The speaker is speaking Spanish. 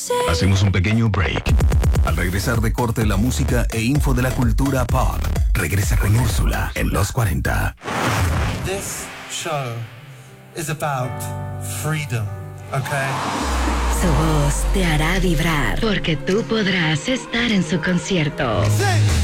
Hacemos un pequeño break. Al regresar de corte, la música e info de la cultura pop. Regresa con Úrsula en los 40. This show is about freedom, okay? Su voz te hará vibrar porque tú podrás estar en su concierto. Sí.